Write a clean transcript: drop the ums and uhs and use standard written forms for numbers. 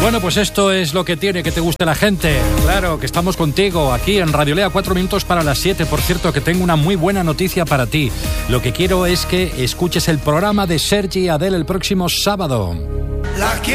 Bueno, pues esto es lo que tiene que te guste la gente. Claro, que estamos contigo aquí en Radiolea, 4 minutos para las 7. Por cierto, que tengo una muy buena noticia para ti. Lo que quiero es que escuches el programa de Sergi y Adele el próximo sábado.